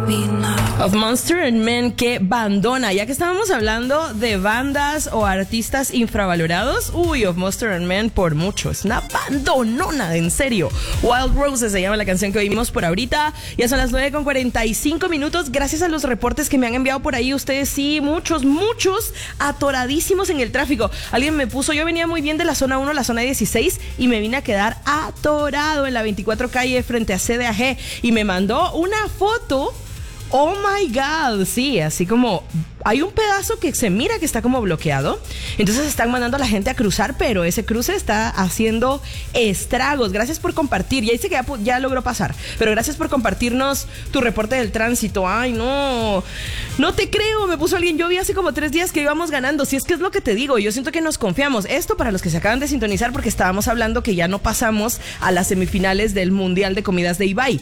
Of Monster and Men, qué bandona. Ya que estábamos hablando de bandas o artistas infravalorados, Of Monster and Men por mucho. Es una bandonona, en serio. Wild Roses se llama la canción que oímos por ahorita. Ya son las 9:45. Gracias a los reportes que me han enviado por ahí. Ustedes sí, muchos atoradísimos en el tráfico. Alguien me puso, yo venía muy bien de la zona 1 a la zona 16 y me vine a quedar atorado en la 24 calle frente a CDAG y me mandó una foto. Oh my God, sí, así como hay un pedazo que se mira que está como bloqueado, entonces están mandando a la gente a cruzar, pero ese cruce está haciendo estragos. Gracias por compartir, ya dice que ya logró pasar, pero gracias por compartirnos tu reporte del tránsito. Ay, no te creo, me puso alguien, yo vi hace como 3 días que íbamos ganando. Si es que es lo que te digo, yo siento que nos confiamos. Esto para los que se acaban de sintonizar, porque estábamos hablando que ya no pasamos a las semifinales del Mundial de Comidas de Ibai.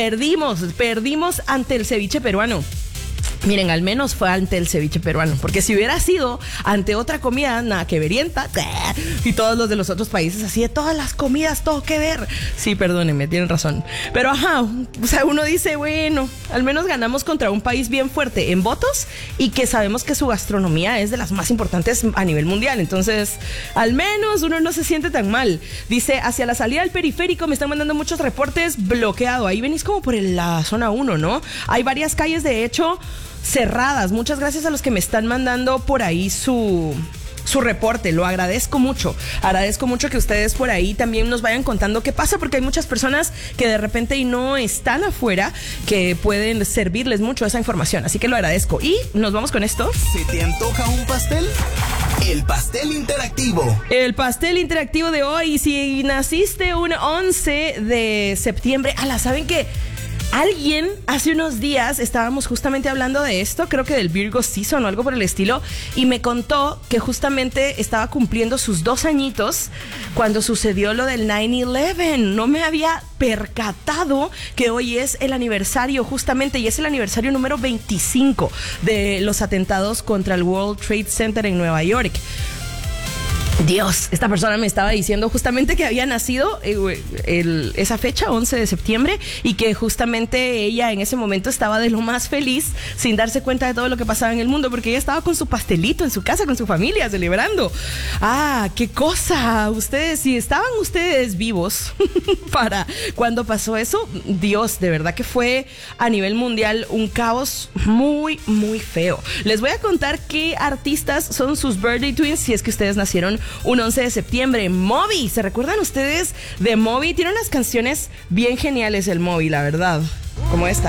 Perdimos ante el ceviche peruano. Miren, al menos fue ante el ceviche peruano, porque si hubiera sido ante otra comida, nada que verienta, y todos los de los otros países, así de todas las comidas, todo que ver. Sí, perdónenme, tienen razón. Pero o sea, uno dice, bueno, al menos ganamos contra un país bien fuerte en votos y que sabemos que su gastronomía es de las más importantes a nivel mundial. Entonces, al menos uno no se siente tan mal. Dice, hacia la salida del periférico me están mandando muchos reportes, bloqueado. Ahí venís como por la zona 1, ¿no? Hay varias calles, de hecho, cerradas. Muchas gracias a los que me están mandando por ahí su reporte, lo agradezco mucho que ustedes por ahí también nos vayan contando qué pasa, porque hay muchas personas que de repente y no están afuera que pueden servirles mucho esa información, así que lo agradezco. Y nos vamos con esto. ¿Se te antoja un pastel? El pastel interactivo. El pastel interactivo de hoy. Si naciste un 11 de septiembre, ¿saben qué? Alguien hace unos días estábamos justamente hablando de esto, creo que del Virgo Season o algo por el estilo, y me contó que justamente estaba cumpliendo sus 2 añitos cuando sucedió lo del 9/11. No me había percatado que hoy es el aniversario justamente, y es el aniversario número 25 de los atentados contra el World Trade Center en Nueva York. Dios, esta persona me estaba diciendo justamente que había nacido esa fecha, 11 de septiembre, y que justamente ella en ese momento estaba de lo más feliz sin darse cuenta de todo lo que pasaba en el mundo, porque ella estaba con su pastelito en su casa, con su familia, celebrando. ¡Qué cosa! Ustedes, si estaban ustedes vivos para cuando pasó eso, Dios, de verdad que fue a nivel mundial un caos muy, muy feo. Les voy a contar qué artistas son sus birthday twins, si es que ustedes nacieron un 11 de septiembre. Moby, ¿se recuerdan ustedes de Moby? Tiene unas canciones bien geniales el Moby, la verdad, como esta.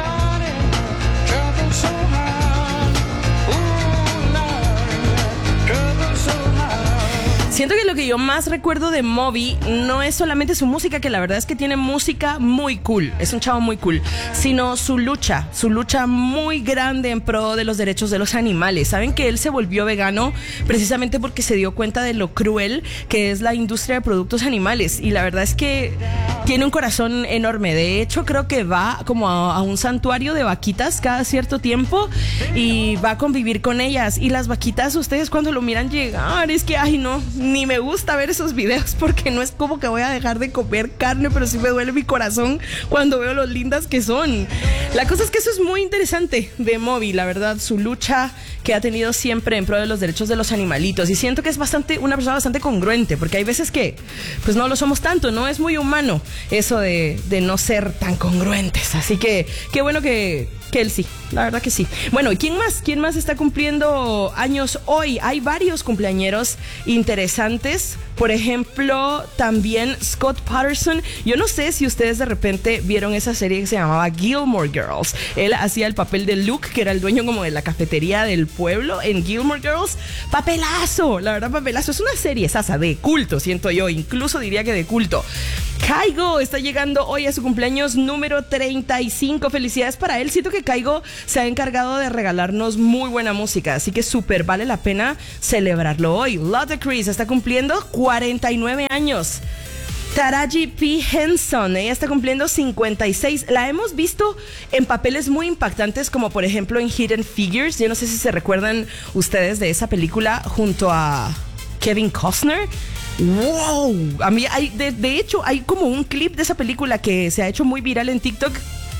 Siento que lo que yo más recuerdo de Moby no es solamente su música, que la verdad es que tiene música muy cool, es un chavo muy cool, sino su lucha muy grande en pro de los derechos de los animales. Saben que él se volvió vegano precisamente porque se dio cuenta de lo cruel que es la industria de productos animales, y la verdad es que tiene un corazón enorme. De hecho, creo que va como a un santuario de vaquitas cada cierto tiempo y va a convivir con ellas, y las vaquitas, ustedes cuando lo miran llegar, es que ni me gusta ver esos videos, porque no es como que voy a dejar de comer carne, pero sí me duele mi corazón cuando veo lo lindas que son. La cosa es que eso es muy interesante de Moby, la verdad, su lucha que ha tenido siempre en pro de los derechos de los animalitos, y siento que es una persona bastante congruente, porque hay veces que pues no lo somos tanto, ¿no? Es muy humano eso de no ser tan congruentes, así que qué bueno que él sí, la verdad que sí. Bueno, ¿y quién más está cumpliendo años hoy? Hay varios cumpleañeros interesantes. Por ejemplo, también Scott Patterson. Yo no sé si ustedes de repente vieron esa serie que se llamaba Gilmore Girls. Él hacía el papel de Luke, que era el dueño como de la cafetería del pueblo en Gilmore Girls. Papelazo, la verdad, papelazo. Es una serie sasa de culto, siento yo, incluso diría que de culto. Kygo está llegando hoy a su cumpleaños número 35. Felicidades para él. Siento que Kygo se ha encargado de regalarnos muy buena música, así que súper vale la pena celebrarlo hoy. Ludacris está cumpliendo 49 años. Taraji P. Henson, ella está cumpliendo 56. La hemos visto en papeles muy impactantes, como por ejemplo en Hidden Figures. Yo no sé si se recuerdan ustedes de esa película junto a Kevin Costner. ¡Wow! A mí de hecho hay como un clip de esa película que se ha hecho muy viral en TikTok,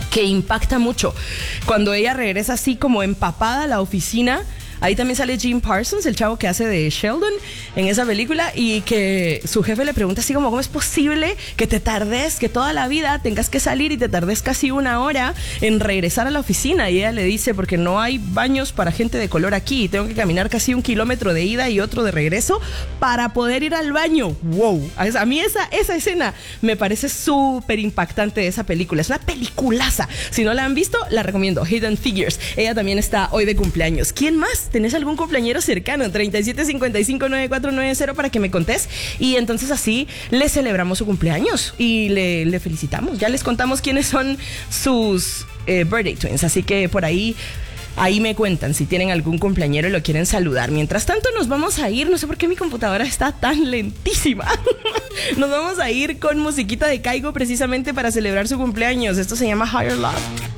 que impacta mucho. Cuando ella regresa así como empapada a la oficina, ahí también sale Jim Parsons, el chavo que hace de Sheldon en esa película, y que su jefe le pregunta así como, ¿cómo es posible que te tardes, que toda la vida tengas que salir y te tardes casi 1 hora en regresar a la oficina? Y ella le dice, porque no hay baños para gente de color aquí, y tengo que caminar casi 1 kilómetro de ida y otro de regreso para poder ir al baño. ¡Wow! A mí esa escena me parece súper impactante de esa película. Es una peliculaza. Si no la han visto, la recomiendo. Hidden Figures. Ella también está hoy de cumpleaños. ¿Quién más? ¿Tenés algún cumpleañero cercano? 37559490 para que me contés. Y entonces así le celebramos su cumpleaños y le felicitamos. Ya les contamos quiénes son sus birthday twins. Así que por ahí me cuentan si tienen algún cumpleañero y lo quieren saludar. Mientras tanto nos vamos a ir. No sé por qué mi computadora está tan lentísima. Nos vamos a ir con musiquita de Kygo precisamente para celebrar su cumpleaños. Esto se llama Higher Love.